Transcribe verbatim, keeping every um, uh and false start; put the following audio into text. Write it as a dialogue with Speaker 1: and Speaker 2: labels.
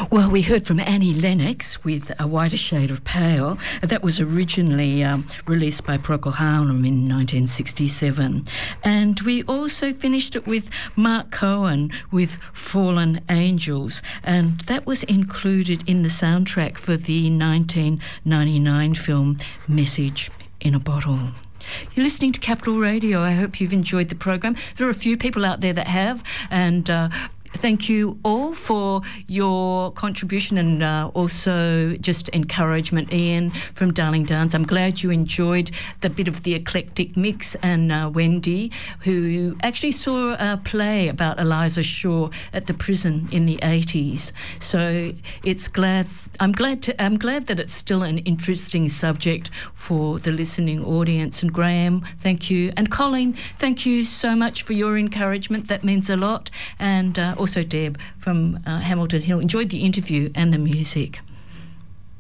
Speaker 1: Well, we heard from Annie Lennox with A Whiter Shade of Pale. That was originally um, released by Procol Harum in nineteen sixty-seven. And we also finished it with Mark Cohen with Fallen Angels. And that was included in the soundtrack for the nineteen ninety-nine film Message in a Bottle. You're listening to Capital Radio. I hope you've enjoyed the program. There are a few people out there that have, and uh, thank you all for your contribution and uh, also just encouragement. Ian from Darling Downs, I'm glad you enjoyed the bit of the eclectic mix, and uh, Wendy, who actually saw a play about Eliza Shaw at the prison in the eighties. So it's glad. I'm glad to. I'm glad that it's still an interesting subject for the listening audience. And Graham, thank you, and Colleen, thank you so much for your encouragement. That means a lot. And uh, also Deb from uh, Hamilton Hill enjoyed the interview and the music.